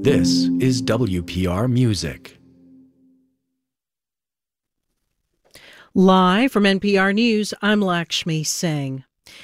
This is WPR Music. Live from NPR News, I'm Lakshmi Singh.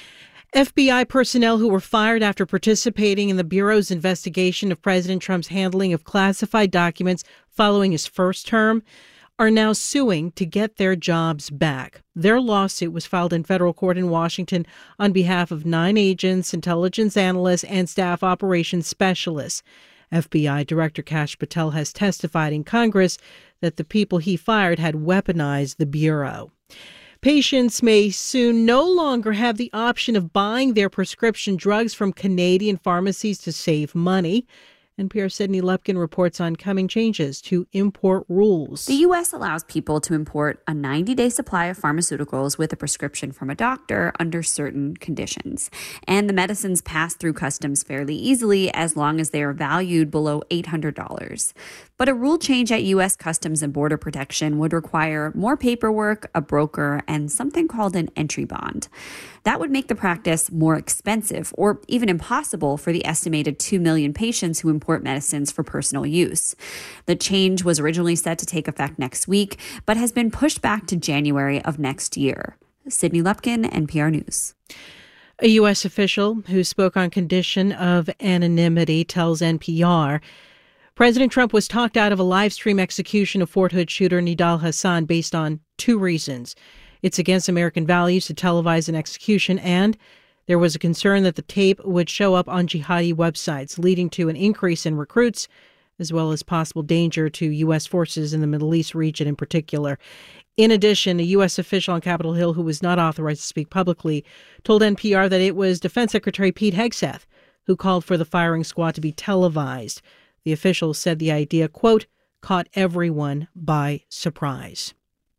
FBI personnel who were fired after participating in the Bureau's investigation of President Trump's handling of classified documents following his first term are now suing to get their jobs back. Their lawsuit was filed in federal court in Washington on behalf of 9 agents, intelligence analysts, and staff operations specialists. FBI Director Kash Patel has testified in Congress that the people he fired had weaponized the Bureau. Patients may soon no longer have the option of buying their prescription drugs from Canadian pharmacies to save money. NPR's Sydney Lupkin reports on coming changes to import rules. The U.S. allows people to import a 90-day supply of pharmaceuticals with a prescription from a doctor under certain conditions. And the medicines pass through customs fairly easily as long as they are valued below $800. But a rule change at U.S. Customs and Border Protection would require more paperwork, a broker, and something called an entry bond. That would make the practice more expensive or even impossible for the estimated 2 million patients who import medicines for personal use. The change was originally set to take effect next week, but has been pushed back to January of next year. Sydney Lupkin, NPR News. A U.S. official who spoke on condition of anonymity tells NPR President Trump was talked out of a live stream execution of Fort Hood shooter Nidal Hasan based on 2 reasons. It's against American values to televise an execution, and there was a concern that the tape would show up on jihadi websites, leading to an increase in recruits, as well as possible danger to U.S. forces in the Middle East region in particular. In addition, a U.S. official on Capitol Hill who was not authorized to speak publicly told NPR that it was Defense Secretary Pete Hegseth who called for the firing squad to be televised. The official said the idea, quote, caught everyone by surprise.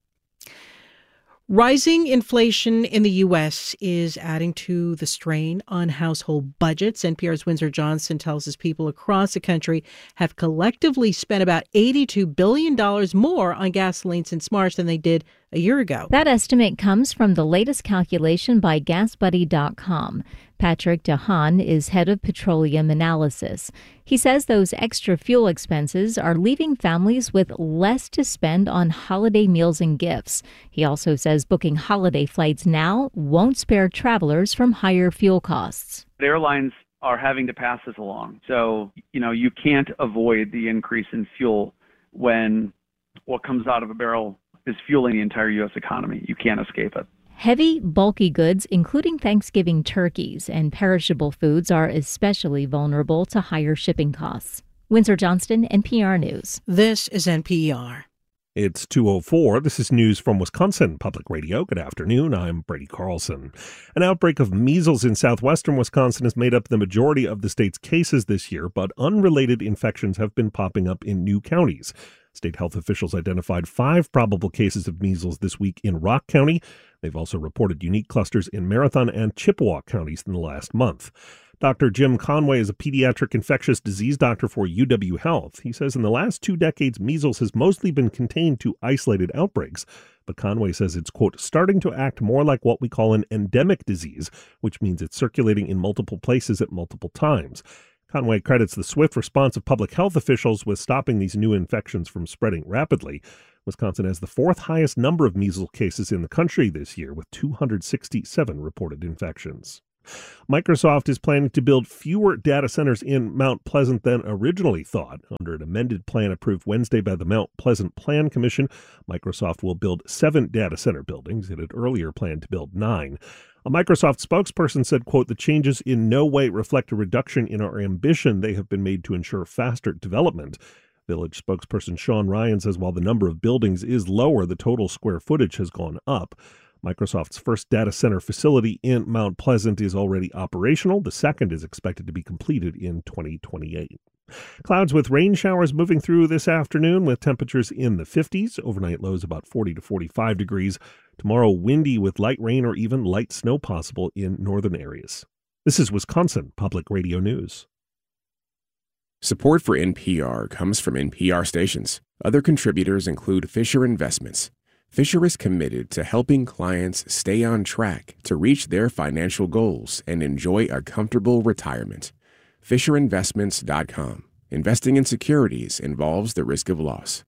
Rising inflation in the U.S. is adding to the strain on household budgets. NPR's Windsor Johnson tells us people across the country have collectively spent about $82 billion more on gasoline since March than they did a year ago. That estimate comes from the latest calculation by GasBuddy.com. Patrick DeHaan is head of petroleum analysis. He says those extra fuel expenses are leaving families with less to spend on holiday meals and gifts. He also says booking holiday flights now won't spare travelers from higher fuel costs. The airlines are having to pass this along. So, you can't avoid the increase in fuel when what comes out of a barrel is fueling the entire U.S. economy. You can't escape it. Heavy, bulky goods, including Thanksgiving turkeys and perishable foods, are especially vulnerable to higher shipping costs. Windsor Johnston, NPR News. This is NPR. It's 2:04. This is news from Wisconsin Public Radio. Good afternoon. I'm Brady Carlson. An outbreak of measles in southwestern Wisconsin has made up the majority of the state's cases this year, but unrelated infections have been popping up in new counties. State health officials identified 5 probable cases of measles this week in Rock County. They've also reported unique clusters in Marathon and Chippewa counties in the last month. Dr. Jim Conway is a pediatric infectious disease doctor for UW Health. He says in the last 2 decades, measles has mostly been contained to isolated outbreaks. But Conway says it's, quote, starting to act more like what we call an endemic disease, which means it's circulating in multiple places at multiple times. Conway credits the swift response of public health officials with stopping these new infections from spreading rapidly. Wisconsin has the 4th highest number of measles cases in the country this year, with 267 reported infections. Microsoft is planning to build fewer data centers in Mount Pleasant than originally thought. Under an amended plan approved Wednesday by the Mount Pleasant Plan Commission, Microsoft will build 7 data center buildings. It had earlier planned to build 9. A Microsoft spokesperson said, quote, the changes in no way reflect a reduction in our ambition. They have been made to ensure faster development. Village spokesperson Sean Ryan says while the number of buildings is lower, the total square footage has gone up. Microsoft's first data center facility in Mount Pleasant is already operational. The second is expected to be completed in 2028. Clouds with rain showers moving through this afternoon with temperatures in the 50s. Overnight lows about 40 to 45 degrees. Tomorrow, windy with light rain or even light snow possible in northern areas. This is Wisconsin Public Radio News. Support for NPR comes from NPR stations. Other contributors include Fisher Investments. Fisher is committed to helping clients stay on track to reach their financial goals and enjoy a comfortable retirement. FisherInvestments.com. Investing in securities involves the risk of loss.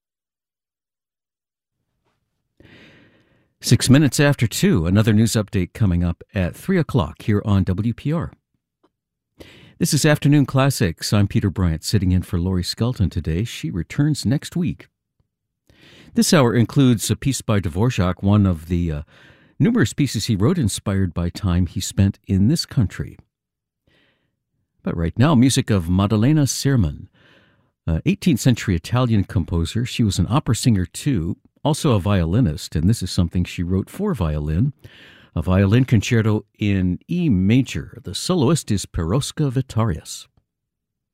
6 minutes after 2, another news update coming up at 3 o'clock here on WPR. This is Afternoon Classics. I'm Peter Bryant, sitting in for Lori Skelton today. She returns next week. This hour includes a piece by Dvorak, one of the numerous pieces he wrote inspired by time he spent in this country. But right now, music of Maddalena Sirman, an 18th century Italian composer. She was an opera singer too, also a violinist, and this is something she wrote for violin, a violin concerto in E major. The soloist is Peroska Vitarius.